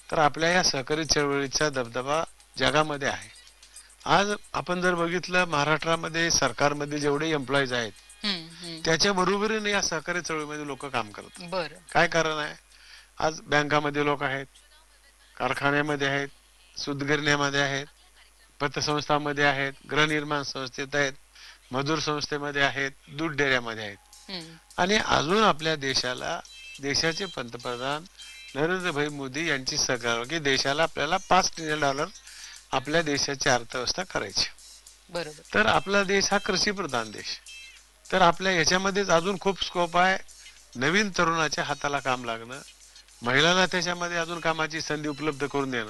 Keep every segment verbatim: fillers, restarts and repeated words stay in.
तर आपल्या या सहकारी चळवळीचा दबदबा जगामध्ये आहे. आज आपण जर बघितलं महाराष्ट्रामध्ये सरकारमध्ये जेवढे एम्प्लॉईज आहेत हम्म, हम्म. त्याच्या बरोबरीने या सहकारी चळवळीमध्ये लोक काम करतात. बरं. काय कारण आहे? आज बँकामध्ये लोक आहेत, कारखान्यामध्ये आहेत, सूतगिरण्यामध्ये आहेत, पतसंस्थांमध्ये आहेत, गृहनिर्माण संस्थेत आहेत, मजूर संस्थेमध्ये आहेत, दूध डेऱ्यामध्ये आहेत. हम्म. आणि अजून आपल्या देशाला देशाचे पंतप्रधान नरेंद्रभाई मोदी यांची सरकार की देशाला आपल्याला पाच ट्रिलियन डॉलर आपल्या देशाची अर्थव्यवस्था करायची. बरोबर. तर आपला देश हा कृषीप्रधान देश. तर आपल्या ह्याच्यामध्येच अजून खूप स्कोप आहे. नवीन तरुणाच्या हाताला काम लागणं, महिलांना त्याच्यामध्ये अजून कामाची संधी उपलब्ध करून देणं.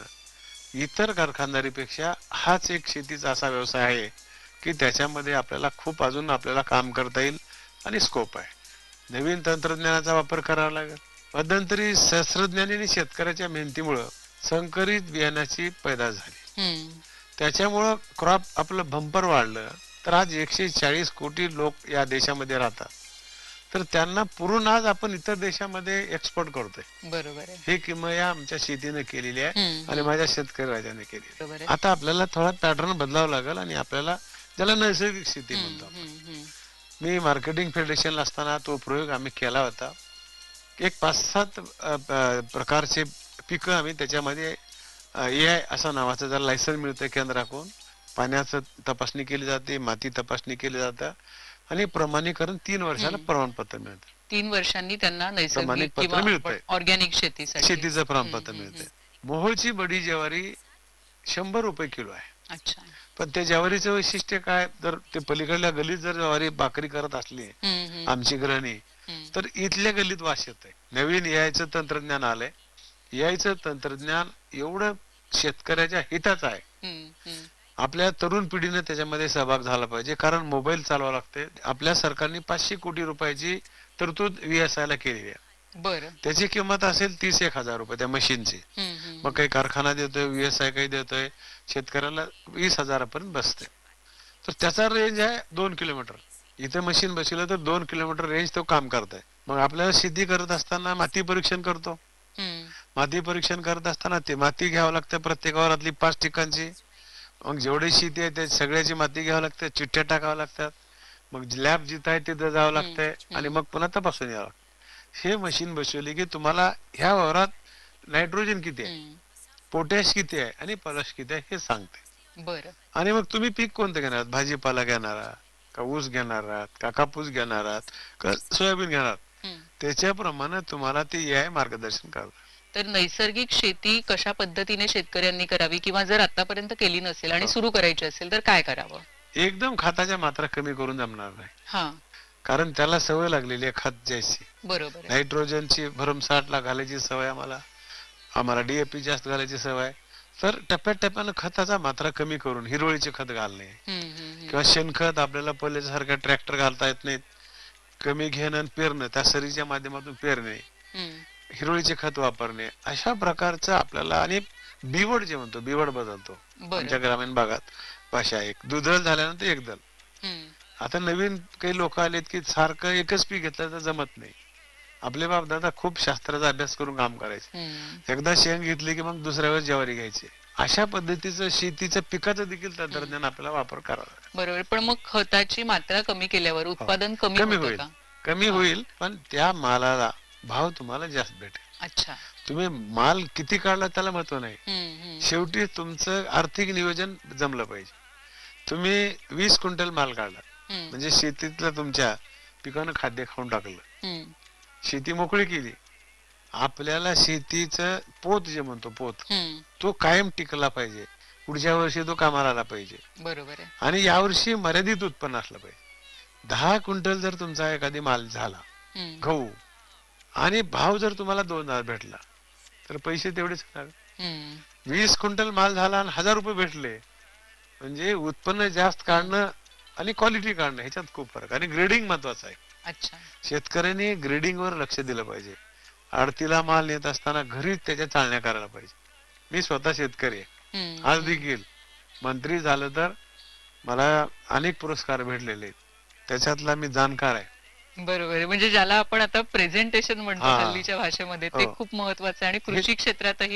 इतर कारखानदारीपेक्षा हाच एक शेतीचा असा व्यवसाय आहे की त्याच्यामध्ये आपल्याला खूप अजून आपल्याला काम करता येईल आणि स्कोप आहे. नवीन तंत्रज्ञानाचा वापर करावा लागेल. मध्यंतरी शास्त्रज्ञानी आणि शेतकऱ्याच्या मेहनतीमुळं संकरित बियाण्याची पैदास झाली. हम्म. त्याच्यामुळं क्रॉप आपलं बंपर वाढलं. तर आज एकशे चाळीस कोटी लोक या देशामध्ये राहतात. तर त्यांना पुरून आज आपण इतर देशामध्ये एक्सपोर्ट करतोय. बरोबर आहे. ही किमया आमच्या शेतीने केलेली आहे हम्म, आणि हम्म. माझ्या शेतकरी राजाने केली. बरोबर आहे. आता आपल्याला थोडा पॅटर्न बदलावा लागेल आणि आपल्याला ज्याला नैसर्गिक शेती हम्म, म्हणतो आपण. हम्म, हम्म. मी मार्केटिंग फेडरेशनला असताना तो प्रयोग आम्ही केला होता. एक पाच सात प्रकारचे पिकं आम्ही त्याच्यामध्ये ए आय असं नावाचं जर लायसन मिळतं केंद्राकडून, पाण्याचं तपासणी केली जाते, माती तपासणी केली जातं आणि प्रमाणीकरण तीन वर्षाला हम्म. प्रमाणपत्र मिळतं. तीन वर्षांनी त्यांना नैसर्गिक प्रमाणित किंवा पत्र मिळतंय. ऑर्गॅनिक शेतीसाठी शेतीचं हम्म, प्रमाणपत्र हम्म, मिळतंय. हम्म. मोहोळची बडी ज्वारी शंभर रुपये किलो आहे. अच्छा. पण त्या ज्वारीचं वैशिष्ट्य काय? तर ते पलीकडल्या गलीत जर ज्वारी भाकरी करत असली हम्म, हम्म. आमची गृहिणी, हम्म. तर इथल्या गलीत वास येतोय. नवीन यायचं तंत्रज्ञान आलंय. यायचं तंत्रज्ञान एवढं शेतकऱ्याच्या हिताचं आहे. हम्म, हम्म. आपल्या तरुण पिढीने त्याच्यामध्ये सहभाग झाला पाहिजे. कारण मोबाईल चालवा लागते. आपल्या सरकारने पाचशे कोटी रुपयाची तरतूद व्हीएसआय ला केलेली आहे. बरं. त्याची किंमत असेल तीस एक हजार रुपये त्या मशीनची. हम्म, हम्म, मग काही कारखाना देतोय, व्हीएसआय काही देतोय, शेतकऱ्याला वीस हजारापर्यंत बसते. तर त्याचा रेंज आहे दोन किलोमीटर. इथे मशीन बसवलं तर दोन किलोमीटर रेंज तो काम करताय. मग आपल्याला शेती करत असताना माती परीक्षण करतो. हम्म. माती परीक्षण करत असताना ते माती घ्यावं लागतं प्रत्येक वावरातली पाच ठिकाणची. मग जेवढी शेती आहे त्या सगळ्याची माती घ्यावं लागतं, चिठ्ठ्या टाकाव्या लागतात. मग लॅब जिथं आहे तिथं जावं हम्म, लागतंय आणि हम्म. मग पुन्हा तपासून यावं लागतं. हे मशीन बसवली की तुम्हाला ह्या वावरात नायट्रोजन किती आहे, हम्म. पोटॅश किती आहे आणि पॉलॅश किती आहे हे सांगते. बरं. आणि मग तुम्ही पीक कोणतं घेणार आहात? भाजीपाला घेणार आहात का ऊस घेणार आहात का कापूस घेणार आहात का सोयाबीन घेणार आहात, हम्म. त्याच्याप्रमाणे तुम्हाला ते ए आय मार्गदर्शन करतात. तर नैसर्गिक शेती कशा पद्धतीने शेतकऱ्यांनी करावी किंवा जर आतापर्यंत केली नसेल आणि हो. सुरू करायची असेल तर काय करावं? एकदम खताच्या मात्रा कमी करून जमणार नाही. हा. कारण त्याला सवय लागलेली आहे खत द्यायची. बरोबर आहे. नायट्रोजनची भरमसाठ ला घालायची सवय आम्हाला, आम्हाला डीएपी जास्त घालायची सवय. तर टप्प्याटप्प्यानं खताचा मात्रा कमी करून हिरवळीचे खत घालणे हम्म, हम्म, हम्म. किंवा शेणखत आपल्याला पहिल्यासारखा ट्रॅक्टर घालता येत नाहीत, कमी घेणं आणि पेरणं, त्या सरीच्या माध्यमातून पेरणे, हम्म. हिरवळीचे खत वापरणे, अशा प्रकारचं आपल्याला. आणि बिवड जे म्हणतो, बिवड बदलतो बरं. आमच्या ग्रामीण भागात भाषा. एक दुधल झाल्यानंतर एक दल. हम्म. आता नवीन काही लोक आलेत की सारखं एकच पीक घेतलं तर जमत नाही. आपले बाप दादा खूप शास्त्राचा अभ्यास करून काम करायचे. हम्म. एकदा शेंग घेतली की मग दुसऱ्या वेळेस ज्वारी घ्यायची. अशा पद्धतीचं शेतीचं पिकाचं देखील तंत्रज्ञान आपल्याला वापर करावा लागेल. बरोबर. पण मग खताची मात्रा कमी केल्यावर उत्पादन कमी कमी होतं होईल, का? कमी होईल, पण त्या मालाला भाव तुम्हाला जास्त भेटेल. अच्छा. तुम्ही माल किती काढला त्याला महत्व नाही. हम्म, हम्म. शेवटी तुमचं आर्थिक नियोजन जमलं पाहिजे. तुम्ही वीस क्विंटल माल काढला हम्म, म्हणजे शेतीतलं तुमच्या पिकानं खाद्य खाऊन टाकलं, हम्म. शेती मोकळी केली. आपल्याला शेतीचं पोत जे म्हणतो पोत, हम्म. तो कायम टिकला पाहिजे. पुढच्या वर्षी तो कामाला आला पाहिजे. बरोबर आहे. आणि यावर्षी मर्यादित उत्पन्न असलं पाहिजे. दहा क्विंटल जर तुमचा एखादी माल झाला हम्म, गहू आणि भाव जर तुम्हाला दोन हजार भेटला तर पैसे तेवढेच होणार. हम्म. वीस क्विंटल माल झाला आणि हजार रुपये भेटले म्हणजे उत्पन्न जास्त काढणं आणि क्वालिटी काढणं ह्याच्यात खूप फरक. आणि ग्रेडिंग महत्वाचं आहे. अच्छा. शेतकऱ्यांनी ग्रेडिंग वर लक्ष दिलं पाहिजे. आडतीला माल नेत असताना घरीच त्याच्या चालण्या करायला पाहिजे. मी स्वतः शेतकरी आहे. हम्म, आज हम्म. देखील मंत्री झालं तर मला अनेक पुरस्कार भेटलेले आहेत, त्याच्यातला मी जाणकार आहे. बरोबर आहे. म्हणजे ज्याला आपण आता प्रेझेंटेशन म्हणतो हा, हल्लीच्या भाषेमध्ये, ते हो. खूप महत्वाचं आहे आणि हे कृषी क्षेत्रातही